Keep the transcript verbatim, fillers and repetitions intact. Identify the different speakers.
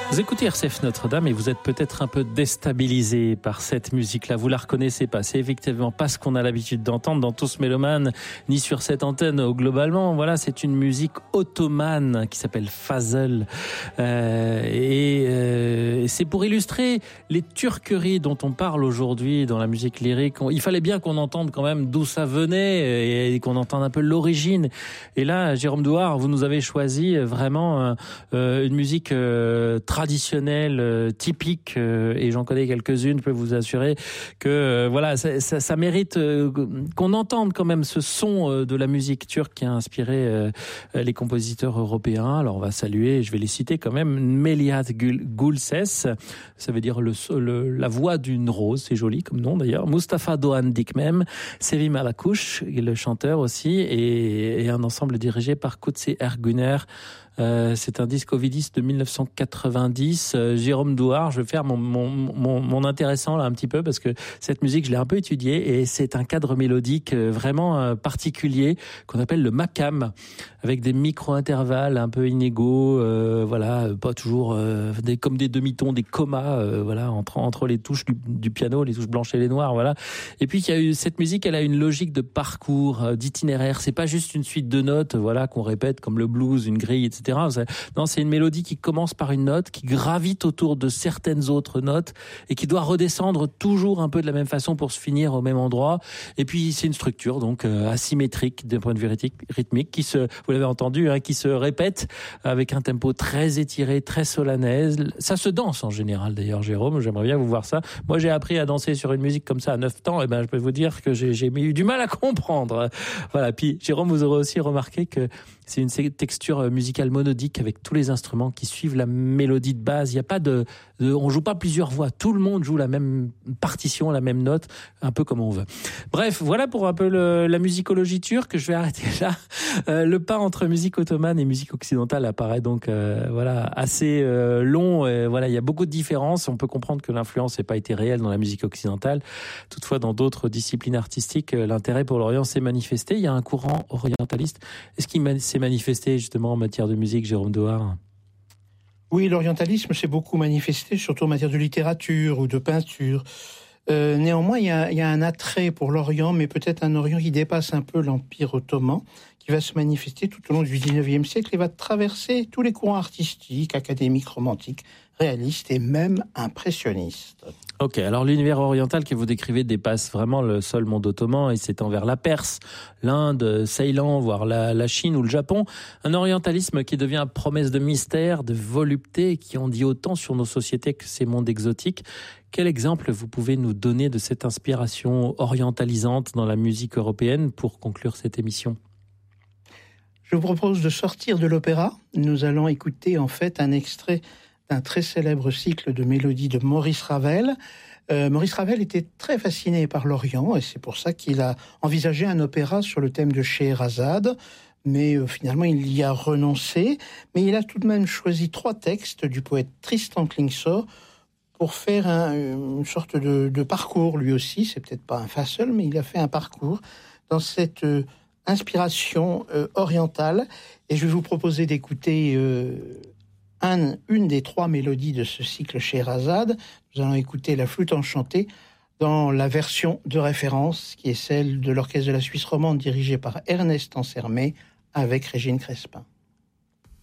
Speaker 1: Vous écoutez R C F Notre-Dame et vous êtes peut-être un peu déstabilisé par cette musique-là. Vous la reconnaissez pas. C'est effectivement pas ce qu'on a l'habitude d'entendre dans Tous Mélomanes, ni sur cette antenne globalement. Voilà, c'est une musique ottomane qui s'appelle Fazıl. Euh, et euh, c'est pour illustrer les turqueries dont on parle aujourd'hui dans la musique lyrique. Il fallait bien qu'on entende quand même d'où ça venait et qu'on entende un peu l'origine. Et là, Jérôme Douard, vous nous avez choisi vraiment euh, une musique euh, traditionnelle, euh, typique, euh, et j'en connais quelques-unes, je peux vous assurer que euh, voilà, ça, ça, ça mérite euh, qu'on entende quand même ce son euh, de la musique turque qui a inspiré euh, les compositeurs européens. Alors on va saluer, je vais les citer quand même, Melihat Gülses, ça veut dire le, le, la voix d'une rose, c'est joli comme nom d'ailleurs, Mustafa Doğan Dikmem, Sevim Alakuş, le chanteur aussi, et, et un ensemble dirigé par Kutsi Erguner. Euh, c'est un disque Ovidis de dix-neuf cent quatre-vingt-dix. Euh, Jérôme Douard, je vais faire mon, mon, mon, mon intéressant là un petit peu parce que cette musique, je l'ai un peu étudiée et c'est un cadre mélodique vraiment euh, particulier qu'on appelle le makam, avec des micro-intervalles un peu inégaux, euh, voilà, pas toujours euh, des, comme des demi-tons, des comas, euh, voilà, entre, entre les touches du, du piano, les touches blanches et les noires, voilà. Et puis il y a eu cette musique, elle a une logique de parcours, euh, d'itinéraire. C'est pas juste une suite de notes, voilà, qu'on répète comme le blues, une grille, et cetera. Non, c'est une mélodie qui commence par une note, qui gravite autour de certaines autres notes et qui doit redescendre toujours un peu de la même façon pour se finir au même endroit. Et puis c'est une structure donc euh, asymétrique d'un point de vue rythmique qui se, vous l'avez entendu, hein, qui se répète avec un tempo très étiré, très solennel. Ça se danse en général d'ailleurs, Jérôme. J'aimerais bien vous voir ça. Moi, j'ai appris à danser sur une musique comme ça à neuf ans. Et ben, je peux vous dire que j'ai, j'ai eu du mal à comprendre. Voilà. Puis Jérôme, vous aurez aussi remarqué que c'est une texture musicale monodique avec tous les instruments qui suivent la mélodie de base. Il y a pas de, de, on joue pas plusieurs voix. Tout le monde joue la même partition, la même note, un peu comme on veut. Bref, voilà pour un peu le, la musicologie turque. Je vais arrêter là. Euh, le pas entre musique ottomane et musique occidentale apparaît donc euh, voilà assez euh, long. Et voilà, il y a beaucoup de différences. On peut comprendre que l'influence n'a pas été réelle dans la musique occidentale. Toutefois, dans d'autres disciplines artistiques, l'intérêt pour l'Orient s'est manifesté. Il y a un courant orientaliste. Est-ce qu'il s'est manifesté justement en matière de musique, Jérôme Douard ?
Speaker 2: Oui, l'orientalisme s'est beaucoup manifesté, surtout en matière de littérature ou de peinture. Euh, néanmoins, il y, a, il y a un attrait pour l'Orient, mais peut-être un Orient qui dépasse un peu l'Empire ottoman, qui va se manifester tout au long du dix-neuvième siècle et va traverser tous les courants artistiques, académiques, romantiques, réalistes et même impressionnistes.
Speaker 1: Ok, alors l'univers oriental que vous décrivez dépasse vraiment le seul monde ottoman et s'étend vers la Perse, l'Inde, Ceylan, voire la, la Chine ou le Japon. Un orientalisme qui devient promesse de mystère, de volupté, qui en dit autant sur nos sociétés que ces mondes exotiques. Quel exemple vous pouvez nous donner de cette inspiration orientalisante dans la musique européenne pour conclure cette émission ?
Speaker 2: Je vous propose de sortir de l'opéra. Nous allons écouter en fait un extrait d'un très célèbre cycle de mélodies de Maurice Ravel. Euh, Maurice Ravel était très fasciné par l'Orient et c'est pour ça qu'il a envisagé un opéra sur le thème de Scheherazade, mais euh, finalement il y a renoncé. Mais il a tout de même choisi trois textes du poète Tristan Klingsor pour faire un, une sorte de, de parcours lui aussi. C'est peut-être pas un fa seul, mais il a fait un parcours dans cette euh, inspiration euh, orientale. Et je vais vous proposer d'écouter euh, Un, une des trois mélodies de ce cycle Scheherazade. Nous allons écouter la flûte enchantée dans la version de référence qui est celle de l'Orchestre de la Suisse romande dirigé par Ernest Ansermet avec Régine Crespin.